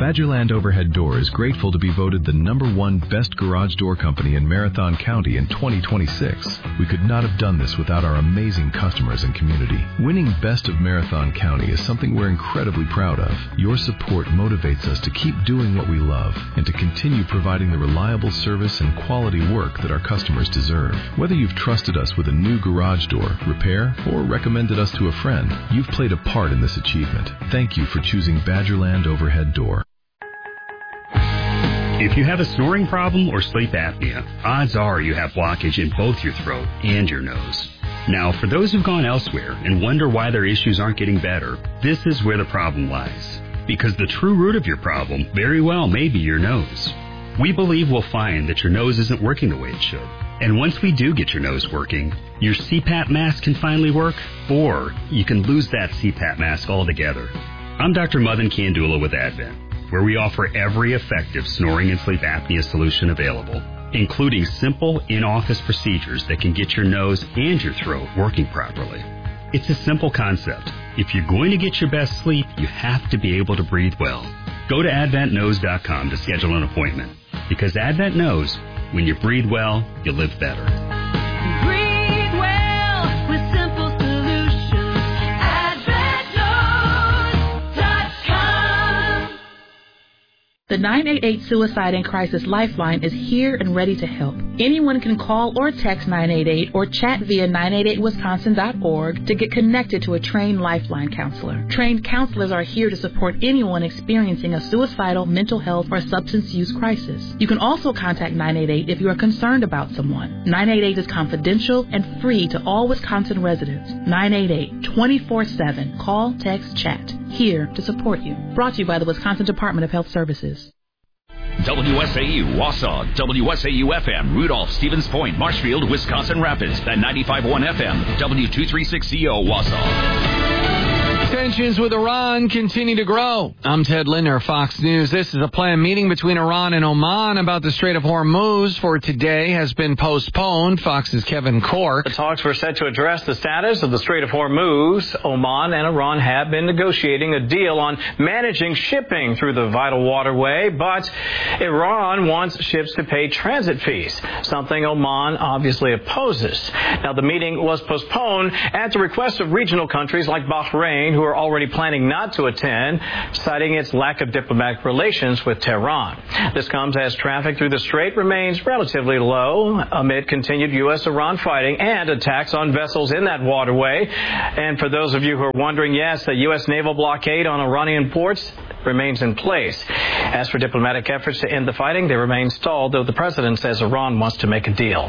Badgerland Overhead Door is grateful to be voted the #1 best garage door company in Marathon County in 2026. We could not have done this without our amazing customers and community. Winning Best of Marathon County is something we're incredibly proud of. Your support motivates us to keep doing what we love and to continue providing the reliable service and quality work that our customers deserve. Whether you've trusted us with a new garage door, repair, or recommended us to a friend, you've played a part in this achievement. Thank you for choosing Badgerland Overhead Door. If you have a snoring problem or sleep apnea, odds are you have blockage in both your throat and your nose. Now, for those who've gone elsewhere and wonder why their issues aren't getting better, this is where the problem lies. Because the true root of your problem very well may be your nose. We believe we'll find that your nose isn't working the way it should. And once we do get your nose working, your CPAP mask can finally work, or you can lose that CPAP mask altogether. I'm Dr. Madan Kandula with Advent, where we offer every effective snoring and sleep apnea solution available, including simple in-office procedures that can get your nose and your throat working properly. It's a simple concept. If you're going to get your best sleep, you have to be able to breathe well. Go to AdventKnows.com to schedule an appointment, because Advent knows when you breathe well, you live better. Breathe well with simple solutions. AdventKnows.com. The 988 Suicide and Crisis Lifeline is here and ready to help. Anyone can call or text 988 or chat via 988wisconsin.org to get connected to a trained Lifeline counselor. Trained counselors are here to support anyone experiencing a suicidal, mental health, or substance use crisis. You can also contact 988 if you are concerned about someone. 988 is confidential and free to all Wisconsin residents. 988, 24/7. Call, text, chat. Here to support you. Brought to you by the Wisconsin Department of Health Services. WSAU, Wausau, WSAU-FM, Rudolph, Stevens Point, Marshfield, Wisconsin Rapids, and 95.1 FM, W236CO, Wausau. Tensions with Iran continue to grow. I'm Ted Linder, Fox News. This is a planned meeting between Iran and Oman about the Strait of Hormuz for today has been postponed. Fox's Kevin Cork. The talks were set to address the status of the Strait of Hormuz. Oman and Iran have been negotiating a deal on managing shipping through the vital waterway, but Iran wants ships to pay transit fees, something Oman obviously opposes. Now, the meeting was postponed at the request of regional countries like Bahrain, who are already planning not to attend, citing its lack of diplomatic relations with Tehran. This comes as traffic through the strait remains relatively low amid continued U.S.-Iran fighting and attacks on vessels in that waterway. And for those of you who are wondering, yes, the U.S. naval blockade on Iranian ports remains in place. As for diplomatic efforts to end the fighting, they remain stalled, though the president says Iran wants to make a deal.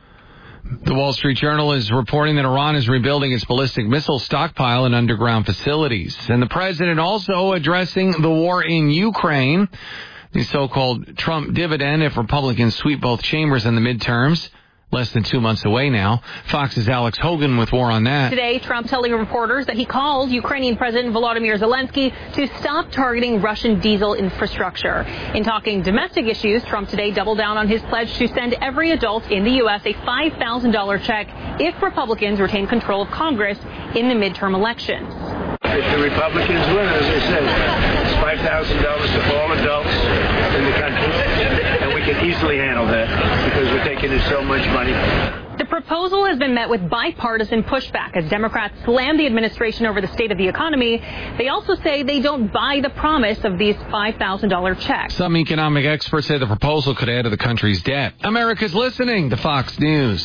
The Wall Street Journal is reporting that Iran is rebuilding its ballistic missile stockpile in underground facilities. And the president also addressing the war in Ukraine, the so-called Trump dividend if Republicans sweep both chambers in the midterms. Less than 2 months away now. Fox's Alex Hogan with more on that. Today, Trump telling reporters that he called Ukrainian President Volodymyr Zelensky to stop targeting Russian diesel infrastructure. In talking domestic issues, Trump today doubled down on his pledge to send every adult in the U.S. a $5,000 check if Republicans retain control of Congress in the midterm elections. If the Republicans win, as I said, it's $5,000 to all adults in the country, and we can easily handle that because we're taking in so much money. The proposal has been met with bipartisan pushback as Democrats slam the administration over the state of the economy. They also say they don't buy the promise of these $5,000 checks. Some economic experts say the proposal could add to the country's debt. America's listening to Fox News.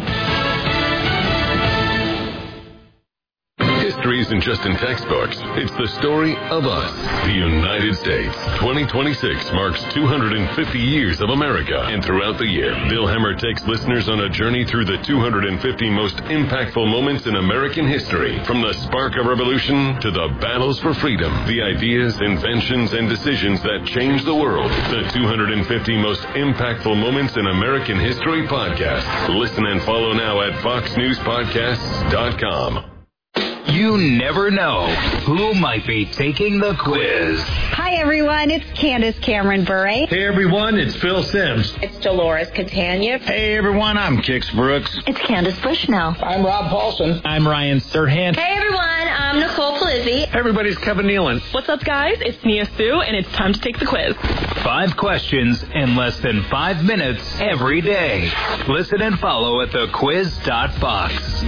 History isn't just in textbooks. It's the story of us, the United States. 2026 marks 250 years of America. And throughout the year, Bill Hemmer takes listeners on a journey through the 250 most impactful moments in American history. From the spark of revolution to the battles for freedom, the ideas, inventions, and decisions that changed the world. The 250 most impactful moments in American history podcast. Listen and follow now at foxnewspodcasts.com. You never know who might be taking the quiz. Hi, everyone. It's Candace Cameron Bure. Hey, everyone. It's Phil Sims. It's Dolores Catania. Hey, everyone. I'm Kix Brooks. It's Candace Bushnell. I'm Rob Paulson. I'm Ryan Serhant. Hey, everyone. I'm Nicole Palizzi. Everybody's Kevin Nealon. What's up, guys? It's Nia Sue, and it's time to take the quiz. 5 questions in less than 5 minutes every day. Listen and follow at thequiz.fox.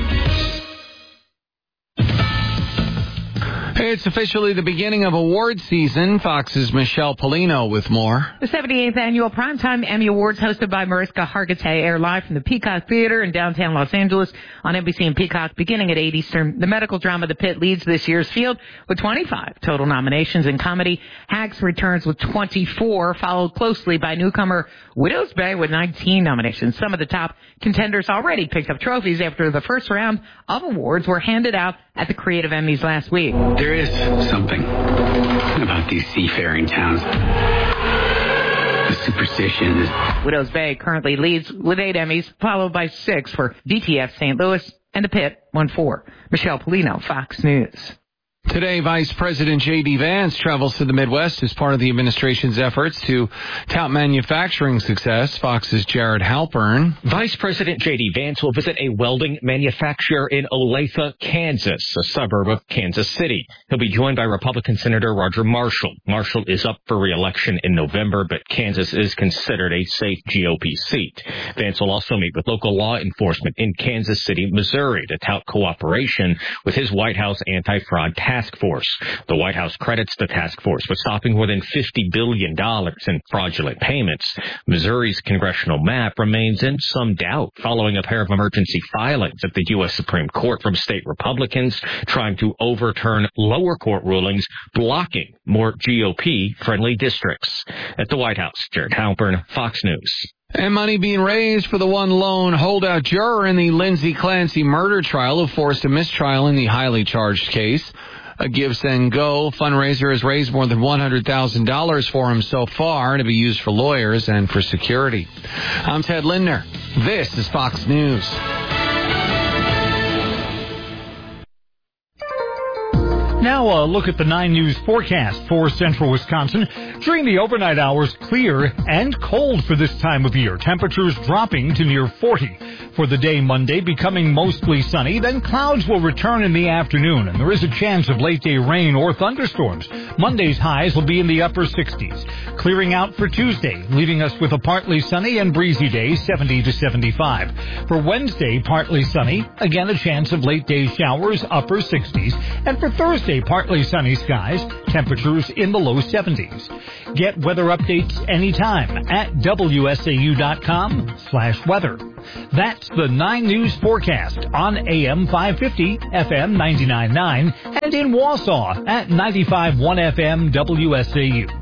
It's officially the beginning of award season. Fox's Michelle Polino with more. The 78th Annual Primetime Emmy Awards, hosted by Mariska Hargitay, air live from the Peacock Theater in downtown Los Angeles on NBC and Peacock beginning at 8 Eastern. The medical drama The Pit leads this year's field with 25 total nominations. In comedy, Hacks returns with 24, followed closely by newcomer Widow's Bay with 19 nominations. Some of the top contenders already picked up trophies after the first round of awards were handed out at the Creative Emmys last week. There is something about these seafaring towns. The superstition. Widow's Bay currently leads with 8 Emmys, followed by 6 for DTF St. Louis, and The Pit won 4. Michelle Polino, Fox News. Today, Vice President J.D. Vance travels to the Midwest as part of the administration's efforts to tout manufacturing success. Fox's Jared Halpern. Vice President J.D. Vance will visit a welding manufacturer in Olathe, Kansas, a suburb of Kansas City. He'll be joined by Republican Senator Roger Marshall. Marshall is up for re-election in November, but Kansas is considered a safe GOP seat. Vance will also meet with local law enforcement in Kansas City, Missouri, to tout cooperation with his White House anti-fraud task force. The White House credits the task force with stopping more than $50 billion in fraudulent payments. Missouri's congressional map remains in some doubt following a pair of emergency filings at the U.S. Supreme Court from state Republicans trying to overturn lower court rulings blocking more GOP-friendly districts. At the White House, Jared Halpern, Fox News. And money being raised for the one lone holdout juror in the Lindsay Clancy murder trial who forced a mistrial in the highly charged case. A Give, Send, Go fundraiser has raised more than $100,000 for him so far to be used for lawyers and for security. I'm Ted Lindner. This is Fox News. Now a look at the 9 News forecast for central Wisconsin. During the overnight hours, clear and cold for this time of year. Temperatures dropping to near 40. For the day Monday, becoming mostly sunny. Then clouds will return in the afternoon, and there is a chance of late-day rain or thunderstorms. Monday's highs will be in the upper 60s. Clearing out for Tuesday, leaving us with a partly sunny and breezy day, 70 to 75. For Wednesday, partly sunny. Again, a chance of late-day showers, upper 60s. And for Thursday, partly sunny skies, temperatures in the low 70s. Get weather updates anytime at WSAU.com/weather. That's the 9 News forecast on AM 550, FM 99.9, and in Wausau at 95.1 FM WSAU.